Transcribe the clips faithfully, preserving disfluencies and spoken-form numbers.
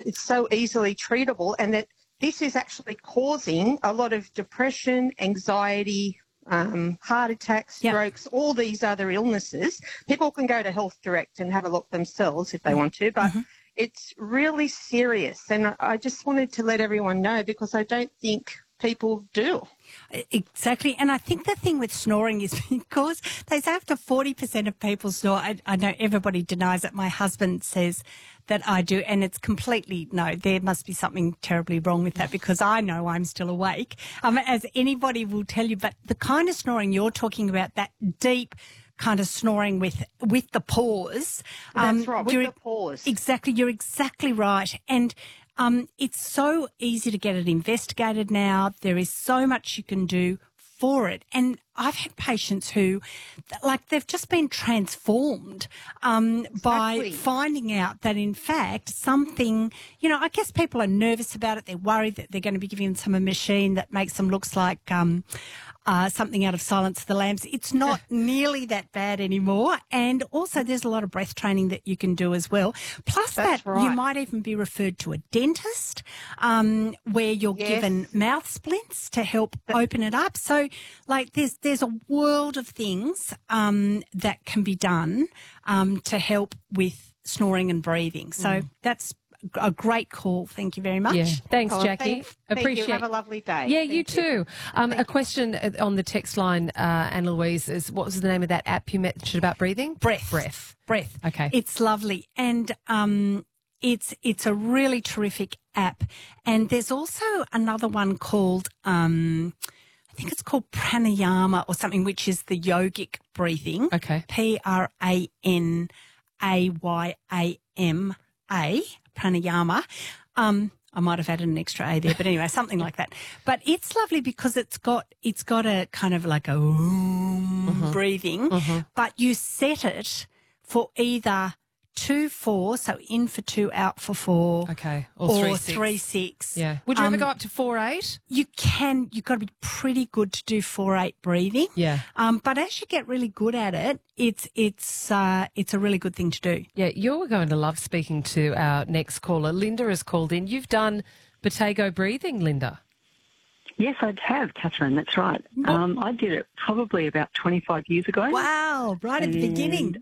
it's so easily treatable, and that this is actually causing a lot of depression, anxiety, um, heart attacks, Yep. strokes, all these other illnesses. People can go to Health Direct and have a look themselves if they want to, but Mm-hmm. it's really serious. And I just wanted to let everyone know because I don't think people do. Exactly. And I think the thing with snoring is because they say up to forty percent of people snore. I, I know everybody denies it. My husband says that I do, and it's completely, no, there must be something terribly wrong with that because I know I'm still awake, um, as anybody will tell you. But the kind of snoring you're talking about, that deep kind of snoring with with the pause. That's right, with you're- the pause. Exactly. You're exactly right. And Um, it's so easy to get it investigated now. There is so much you can do for it. And I've had patients who, like, they've just been transformed um, by Exactly. finding out that, in fact, something, you know, I guess people are nervous about it. They're worried that they're going to be giving them a machine that makes them look like um, uh, something out of Silence of the Lambs. It's not nearly that bad anymore. And also there's a lot of breath training that you can do as well. Plus That's that right. you might even be referred to a dentist um, where you're Yes. given mouth splints to help open it up. So, like, there's there's a world of things um, that can be done um, to help with snoring and breathing. So Mm. that's a great call. Thank you very much. Yeah. Thanks, Oh, Jackie. thanks. Thank Appreciate you. Have a lovely day. Yeah, Thank you too. Um, a question on the text line, uh, Anna Louise, is what was the name of that app you mentioned about breathing? Breath. Breath. Breath. Okay. It's lovely. And um, it's it's a really terrific app. And there's also another one called, um, I think it's called pranayama or something, which is the yogic breathing. Okay. P R A N A Y A M A, pranayama. Um, I might have added an extra A there, but anyway, something like that. But it's lovely because it's got it's got a kind of like a oom Mm-hmm. breathing, but you set it for either two four, so in for two, out for four, Okay. or, Or, three, six. three six. Yeah. Would you ever Um, go up to four eight? You can. You've got to be pretty good to do four eight breathing. Yeah. Um, but as you get really good at it, it's it's uh, it's a really good thing to do. Yeah, you're going to love speaking to our next caller. Linda has called in. You've done Botago breathing, Linda. Yes, I have, Catherine. That's right. Um, I did it probably about twenty-five years ago. Wow! Right at the And- beginning.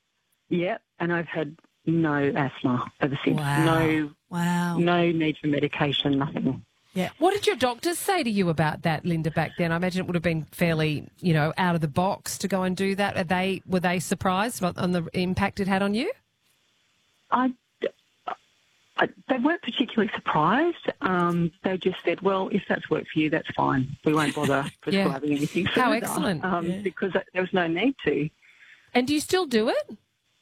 Yeah, and I've had no asthma ever since. Wow. No, Wow. no need for medication. Nothing. Yeah. What did your doctors say to you about that, Linda, back then? I imagine it would have been fairly, you know, out of the box to go and do that. Are they were they surprised on the impact it had on you? I, I, they weren't particularly surprised. Um, they just said, well, if that's worked for you, that's fine. We won't bother Yeah. prescribing anything How further, excellent. Um, Yeah. because there was no need to. And do you still do it?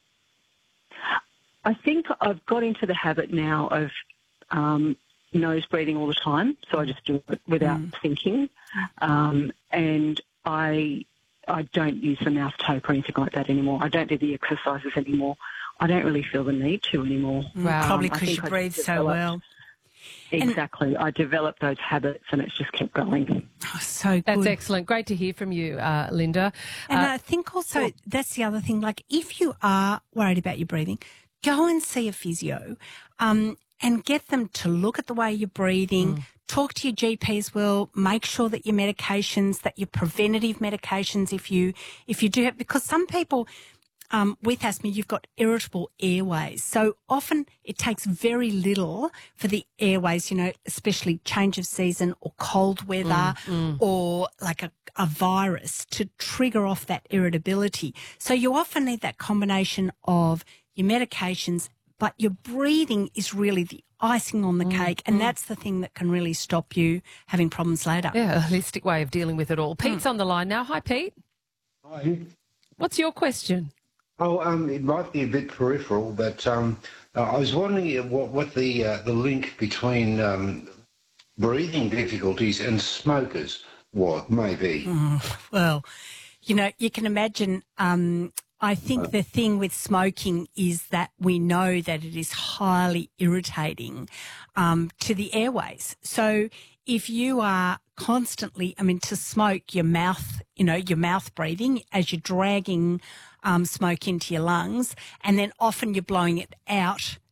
I think I've got into the habit now of um, nose breathing all the time, so I just do it without thinking. Um, and I I don't use the mouth tape or anything like that anymore. I don't do the exercises anymore. I don't really feel the need to anymore. Wow. Probably Um, I because think you I breathe just so developed- well. Exactly. I developed those habits and it's just kept going. Oh, so good. That's excellent. Great to hear from you, uh, Linda. And Uh, I think also that's the other thing. Like, if you are worried about your breathing, go and see a physio um, and get them to look at the way you're breathing. Talk to your G P as well. Make sure that your medications, that your preventative medications, if you if you do have, because some people um, with asthma, you've got irritable airways. So often it takes very little for the airways, you know, especially change of season or cold weather or like a, a virus to trigger off that irritability. So you often need that combination of your medications, but your breathing is really the icing on the cake. And that's the thing that can really stop you having problems later. yeah, a holistic way of dealing with it all. Pete's on the line now. Hi, Pete. Hi. What's your question? Oh, um, it might be a bit peripheral, but um, uh, I was wondering what, what the uh, the link between um, breathing difficulties and smokers was, maybe. Well, you know, you can imagine, um, I think the thing with smoking is that we know that it is highly irritating um, to the airways. So if you are constantly, I mean, to smoke, your mouth, you know, your mouth breathing as you're dragging um, smoke into your lungs, and then often you're blowing it out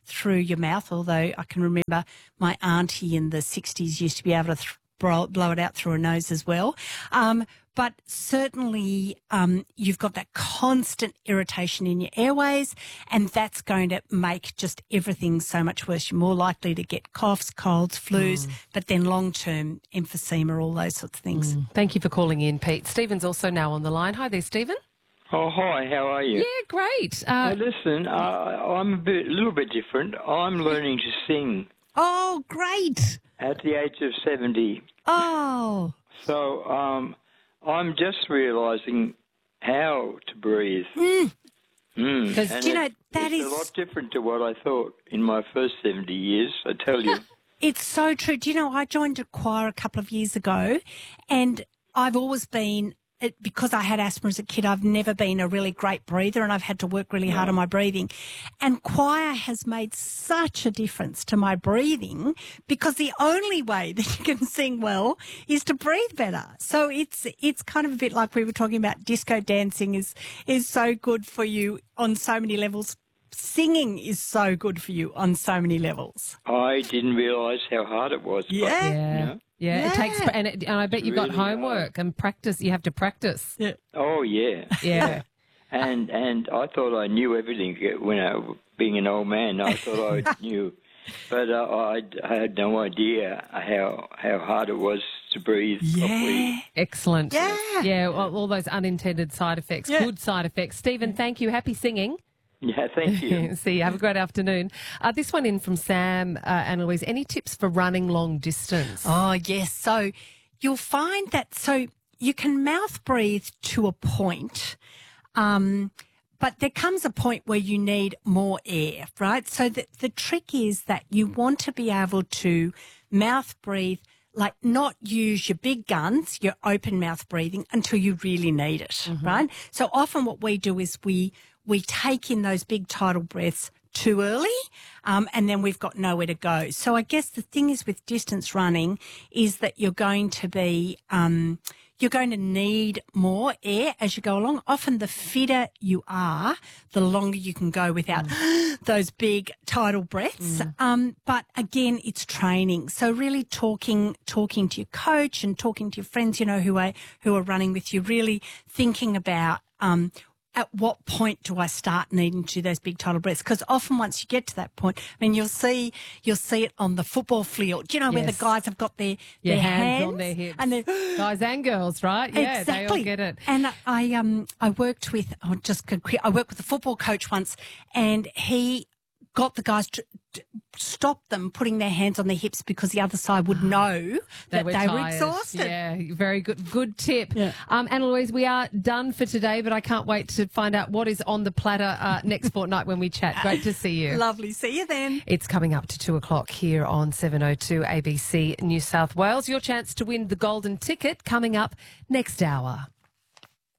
through your mouth, although I can remember my auntie in the sixties used to be able to th- blow, blow it out through her nose as well. Um, but certainly um, you've got that constant irritation in your airways, and that's going to make just everything so much worse. You're more likely to get coughs, colds, flus, mm. but then long-term emphysema, all those sorts of things. Mm. Thank you for calling in, Pete. Stephen's also now on the line. Hi there, Stephen. Oh, hi, how are you? Yeah, great. Uh, uh, listen, uh, I'm a bit, a little bit different. I'm learning to sing Oh, great. at the age of seventy. Oh. So um, I'm just realising how to breathe. Mm. Mm. Because, And you know, it- that it's is... a lot different to what I thought in my first seventy years, I tell you. It's so true. Do you know, I joined a choir a couple of years ago, and I've always been, it, because I had asthma as a kid, I've never been a really great breather, and I've had to work really hard on my breathing. And choir has made such a difference to my breathing, because the only way that you can sing well is to breathe better. So it's it's kind of a bit like we were talking about disco dancing is is so good for you on so many levels. Singing is so good for you on so many levels. I didn't realise how hard it was. but, Yeah. yeah. you know. Yeah, it takes, and, it, and I bet you got really homework and practice. You have to practice. Yeah. Oh, yeah. Yeah. And and I thought I knew everything when I, being an old man, I thought I knew. But uh, I, I had no idea how how hard it was to breathe properly. Yeah. Excellent. Yeah. Yeah, all, all those unintended side effects, Yeah. good side effects. Stephen, thank you. Happy singing. Yeah, thank you. See you. Have a great afternoon. Uh, this one in from Sam uh, and Louise. Any tips for running long distance? Oh, yes. So you'll find that, so you can mouth breathe to a point, um, but there comes a point where you need more air, right? So the, the trick is that you want to be able to mouth breathe, like not use your big guns, your open mouth breathing until you really need it, mm-hmm. right? So often what we do is we we take in those big tidal breaths too early, um, and then we've got nowhere to go. So I guess the thing is with distance running is that you're going to be, um, you're going to need more air as you go along. Often the fitter you are, the longer you can go without mm. those big tidal breaths. Mm. Um, but again, it's training. So really talking, talking to your coach and talking to your friends, you know, who are, who are running with you, really thinking about, um, at what point do I start needing to do those big tidal breaths? Because often once you get to that point, I mean, you'll see you'll see it on the football field. Do you know, yes. where the guys have got their, yeah, their hands, hands on their hips. and their guys and girls, right? Yeah, exactly. they all get it. And I um I worked with oh, just I worked with a football coach once, and he got the guys to, to stop them putting their hands on their hips because the other side would know they that were they tired. were exhausted. Yeah, very good. Good tip. Yeah. Um, Anna Louise, we are done for today, but I can't wait to find out what is on the platter uh, next fortnight when we chat. Great to see you. Lovely. See you then. It's coming up to two o'clock here on seven oh two A B C New South Wales. Your chance to win the golden ticket coming up next hour.